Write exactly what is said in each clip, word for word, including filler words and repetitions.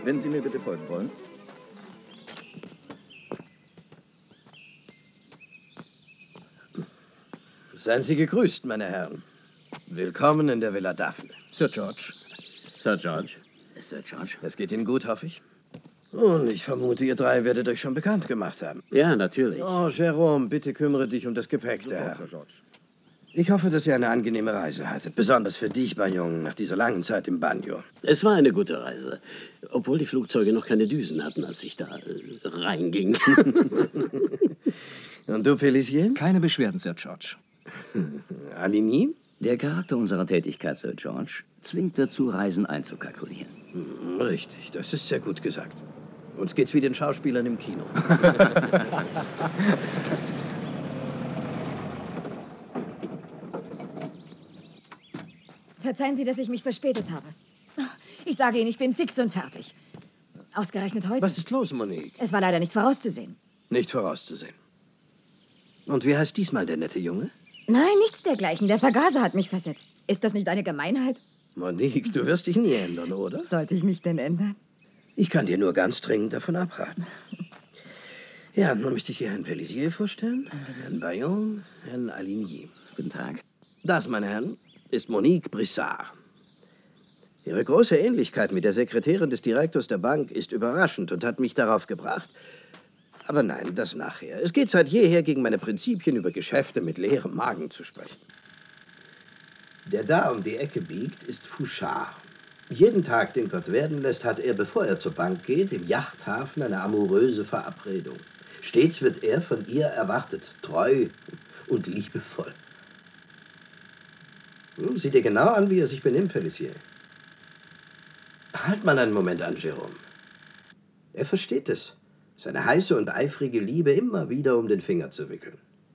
Wenn Sie mir bitte folgen wollen. Seien Sie gegrüßt, meine Herren. Willkommen in der Villa Daphne. Sir George. Sir George. Sir George. Es geht Ihnen gut, hoffe ich. Und ich vermute, ihr drei werdet euch schon bekannt gemacht haben. Ja, natürlich. Oh, Jérôme, bitte kümmere dich um das Gepäck der Herren. Sir George. Ich hoffe, dass ihr eine angenehme Reise hattet. Besonders für dich, Bayon, nach dieser langen Zeit im Bagno. Es war eine gute Reise. Obwohl die Flugzeuge noch keine Düsen hatten, als ich da äh, reinging. Und du, Pélissier? Keine Beschwerden, Sir George. Aligny? Der Charakter unserer Tätigkeit, Sir George, zwingt dazu, Reisen einzukalkulieren. Richtig, das ist sehr gut gesagt. Uns geht's wie den Schauspielern im Kino. Verzeihen Sie, dass ich mich verspätet habe. Ich sage Ihnen, ich bin fix und fertig. Ausgerechnet heute. Was ist los, Monique? Es war leider nicht vorauszusehen. Nicht vorauszusehen. Und wie heißt diesmal der nette Junge? Nein, nichts dergleichen. Der Vergaser hat mich versetzt. Ist das nicht eine Gemeinheit? Monique, du wirst dich nie ändern, oder? Sollte ich mich denn ändern? Ich kann dir nur ganz dringend davon abraten. Ja, nun möchte ich hier Herrn Pélissier vorstellen, Herrn Bayon, Herrn Aligny. Guten Tag. Das, meine Herren, ist Monique Brissard. Ihre große Ähnlichkeit mit der Sekretärin des Direktors der Bank ist überraschend und hat mich darauf gebracht. Aber nein, das nachher. Es geht seit jeher gegen meine Prinzipien, über Geschäfte mit leerem Magen zu sprechen. Der da um die Ecke biegt, ist Fouchard. Jeden Tag, den Gott werden lässt, hat er, bevor er zur Bank geht, im Yachthafen eine amoröse Verabredung. Stets wird er von ihr erwartet, treu und liebevoll. Hm, sieh dir genau an, wie er sich benimmt, Pélissier. Halt mal einen Moment an, Jérôme. Er versteht es, seine heiße und eifrige Liebe immer wieder um den Finger zu wickeln.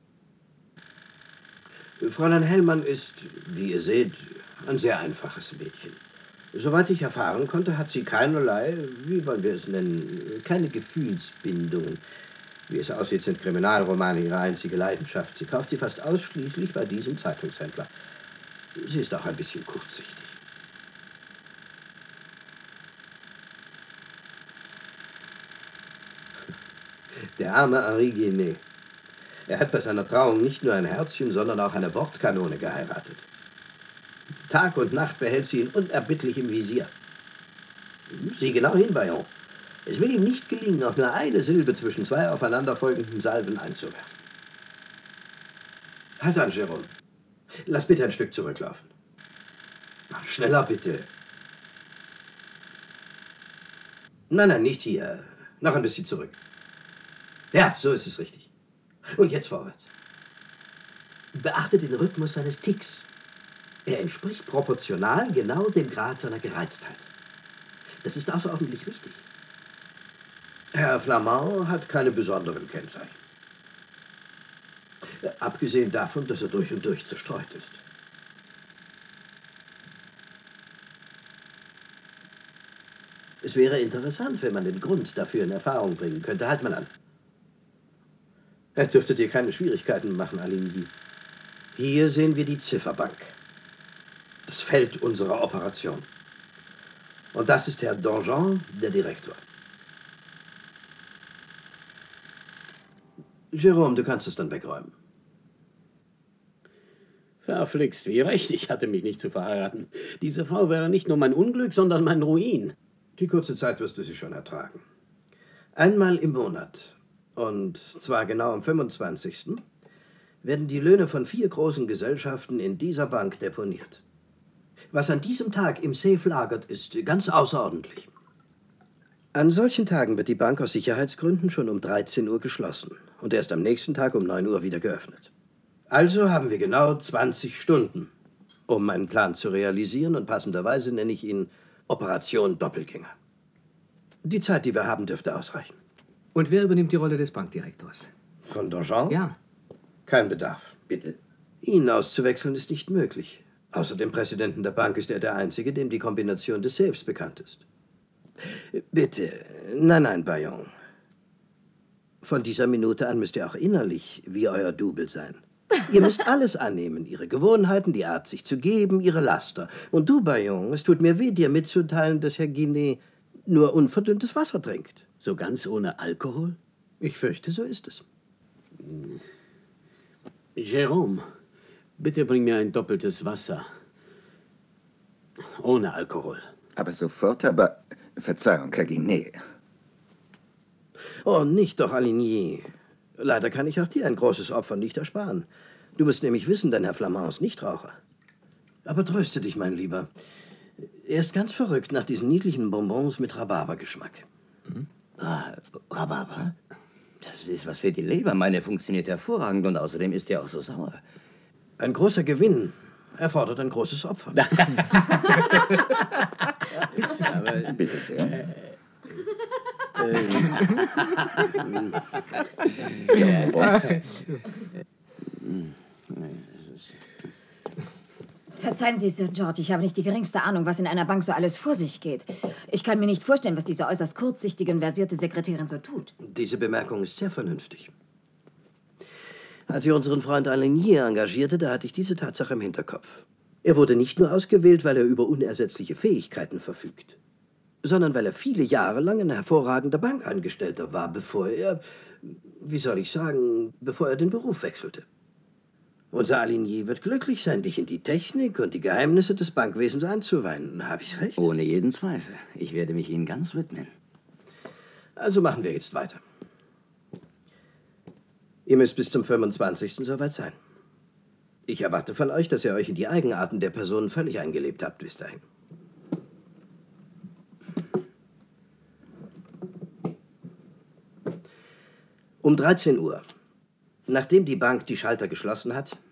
Fräulein Hellmann ist, wie ihr seht, ein sehr einfaches Mädchen. Soweit ich erfahren konnte, hat sie keinerlei, wie wollen wir es nennen, keine Gefühlsbindungen. Wie es aussieht, sind Kriminalromane ihre einzige Leidenschaft. Sie kauft sie fast ausschließlich bei diesem Zeitungshändler. Sie ist auch ein bisschen kurzsichtig. Der arme Henri Guéné. Er hat bei seiner Trauung nicht nur ein Herzchen, sondern auch eine Wortkanone geheiratet. Tag und Nacht behält sie ihn unerbittlich im Visier. Sieh genau hin, Bayon. Es will ihm nicht gelingen, auch nur eine Silbe zwischen zwei aufeinanderfolgenden Salven einzuwerfen. Halt an, Jérôme. Lass bitte ein Stück zurücklaufen. Ach, schneller, bitte. Nein, nein, nicht hier. Noch ein bisschen zurück. Ja, so ist es richtig. Und jetzt vorwärts. Beachte den Rhythmus seines Ticks. Er entspricht proportional genau dem Grad seiner Gereiztheit. Das ist außerordentlich wichtig. Herr Flamand hat keine besonderen Kennzeichen. Abgesehen davon, dass er durch und durch zerstreut ist. Es wäre interessant, wenn man den Grund dafür in Erfahrung bringen könnte. Halt mal an. Er dürfte dir keine Schwierigkeiten machen, Aligny. Hier sehen wir die Zifferbank. Das Feld unserer Operation. Und das ist Herr Donjon, der Direktor. Jérôme, du kannst es dann wegräumen. Verflixt, wie recht, ich hatte mich nicht zu verheiraten. Diese Frau wäre nicht nur mein Unglück, sondern mein Ruin. Die kurze Zeit wirst du sie schon ertragen. Einmal im Monat, und zwar genau am fünfundzwanzigsten werden die Löhne von vier großen Gesellschaften in dieser Bank deponiert. Was an diesem Tag im Safe lagert, ist ganz außerordentlich. An solchen Tagen wird die Bank aus Sicherheitsgründen schon um dreizehn Uhr geschlossen und erst am nächsten Tag um neun Uhr wieder geöffnet. Also haben wir genau zwanzig Stunden, um meinen Plan zu realisieren, und passenderweise nenne ich ihn Operation Doppelgänger. Die Zeit, die wir haben, dürfte ausreichen. Und wer übernimmt die Rolle des Bankdirektors? Von Donjon? Ja. Kein Bedarf. Bitte? Ihn auszuwechseln ist nicht möglich. Außer dem Präsidenten der Bank ist er der Einzige, dem die Kombination des Safes bekannt ist. Bitte, nein, nein, Bayon. Von dieser Minute an müsst ihr auch innerlich wie euer Double sein. Ihr müsst alles annehmen, ihre Gewohnheiten, die Art, sich zu geben, ihre Laster. Und du, Bayon, es tut mir weh, dir mitzuteilen, dass Herr Guinet nur unverdünntes Wasser trinkt. So ganz ohne Alkohol? Ich fürchte, so ist es. Jérôme, bitte bring mir ein doppeltes Wasser. Ohne Alkohol. Aber sofort, aber... Verzeihung, Herr Guinet. Oh, nicht doch, Aligny. Leider kann ich auch dir ein großes Opfer nicht ersparen. Du musst nämlich wissen, dein Herr Flamand ist Nichtraucher. Aber tröste dich, mein Lieber. Er ist ganz verrückt nach diesen niedlichen Bonbons mit Rhabarbergeschmack. Hm? Ah, Rhabarber? Das ist was für die Leber. Meine funktioniert hervorragend und außerdem ist er auch so sauer. Ein großer Gewinn erfordert ein großes Opfer. Aber bitte sehr. Ja, Bonbons. Verzeihen Sie, Sir George, ich habe nicht die geringste Ahnung, was in einer Bank so alles vor sich geht. Ich kann mir nicht vorstellen, was diese äußerst kurzsichtige und versierte Sekretärin so tut. Diese Bemerkung ist sehr vernünftig. Als ich unseren Freund Aligny engagierte, da hatte ich diese Tatsache im Hinterkopf. Er wurde nicht nur ausgewählt, weil er über unersetzliche Fähigkeiten verfügt, sondern weil er viele Jahre lang ein hervorragender Bankangestellter war, bevor er, wie soll ich sagen, bevor er den Beruf wechselte. Unser Aligny wird glücklich sein, dich in die Technik und die Geheimnisse des Bankwesens einzuweihen. Habe ich recht? ohne jeden Zweifel. Ich werde mich Ihnen ganz widmen. Also machen wir jetzt weiter. Ihr müsst bis zum fünfundzwanzigsten soweit sein. Ich erwarte von euch, dass ihr euch in die Eigenarten der Personen völlig eingelebt habt bis dahin. Um dreizehn Uhr, nachdem die Bank die Schalter geschlossen hat,